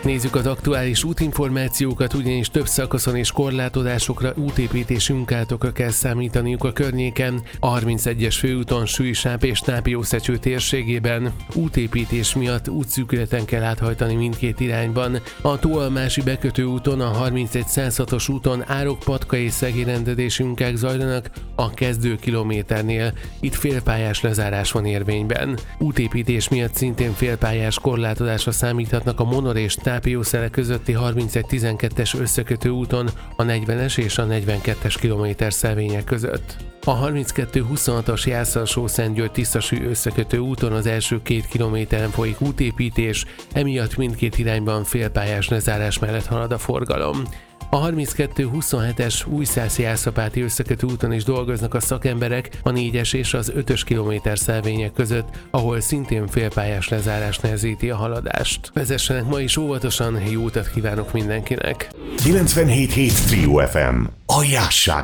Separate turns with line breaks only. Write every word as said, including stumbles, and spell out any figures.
Nézzük az aktuális útinformációkat, ugyanis több szakaszon és korlátozásokra, útépítési munkálatokra kell számítaniuk a környéken. A harmincegyes főúton Sülysáp és Nápiószecső térségében útépítés miatt útszűkületen kell áthajtani mindkét irányban. A Tóalmási bekötő úton, a harmincegy száz hatos úton árokpatka és szegélyrendezési munkák zajlanak a kezdő kilométernél. Itt félpályás lezárás van érvényben. Útépítés miatt szintén félpályás korlátozásra számíthatnak a Monor és Nápiószele közötti harmincegy tizenkettes összekötő úton a negyvenes és a negyvenkettes kilométer szelvények között. A harminckettő huszonhatos Jászalsó-Szentgyörgy-Tisztasű összekötő úton az első két kilométeren folyik útépítés, emiatt mindkét irányban félpályás lezárás mellett halad a forgalom. A harminckettő huszonhetes Újszászi-Jászapáti összekötő úton is dolgoznak a szakemberek a négyes és az ötös kilométer szelvények között, ahol szintén félpályás lezárás nehezíti a haladást. Vezessenek ma is óvatosan, jó utat kívánok mindenkinek!
kilencvenhét hét Trio ef em. A Jásság